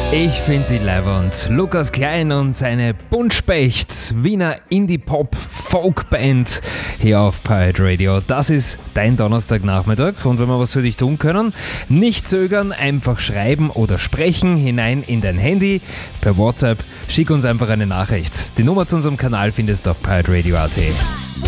Ich finde die leiwand. Lukas Klein und seine Buntspecht, Wiener Indie-Pop-Folk-Band hier auf Pirate Radio. Das ist dein Donnerstagnachmittag und wenn wir was für dich tun können, nicht zögern, einfach schreiben oder sprechen hinein in dein Handy. Per WhatsApp schick uns einfach eine Nachricht. Die Nummer zu unserem Kanal findest du auf pirateradio.at.